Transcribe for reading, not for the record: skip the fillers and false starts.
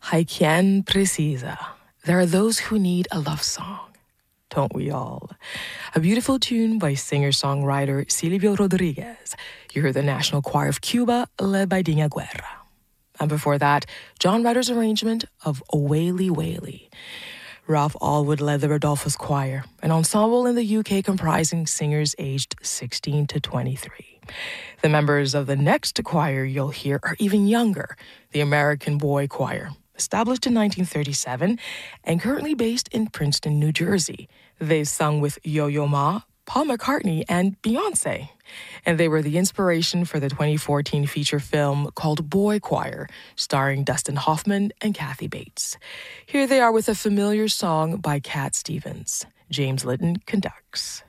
Hay quien precisa. There are those who need a love song. Don't we all? A beautiful tune by singer-songwriter Silvio Rodriguez. You heard the National Choir of Cuba, led by Dina Guerra. And before that, John Ryder's arrangement of O Waly Waly. Ralph Allwood led the Rodolphus Choir, an ensemble in the UK comprising singers aged 16 to 23. The members of the next choir you'll hear are even younger, the American Boy Choir, established in 1937 and currently based in Princeton, New Jersey. They've sung with Yo-Yo Ma, Paul McCartney, and Beyoncé. And they were the inspiration for the 2014 feature film called Boy Choir, starring Dustin Hoffman and Kathy Bates. Here they are with a familiar song by Cat Stevens. James Lydon conducts.